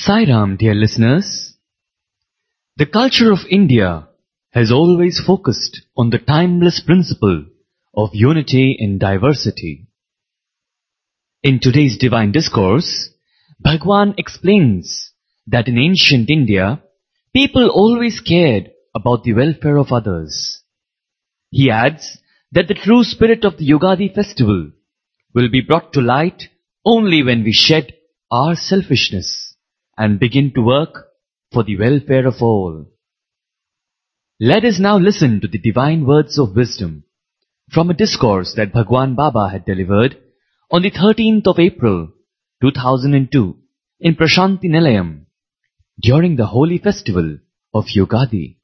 Sai Ram, dear listeners. The culture of India has always focused on the timeless principle of unity in diversity. In today's divine discourse, Bhagwan explains that in ancient India, people always cared about the welfare of others. He adds that the true spirit of the Yugadi festival will be brought to light only when we shed our selfishness and begin to work for the welfare of all. Let us now listen to the divine words of wisdom from a discourse that Bhagwan Baba had delivered on the 13th of April, 2002 in Prashanti Nilayam during the holy festival of Yugadi.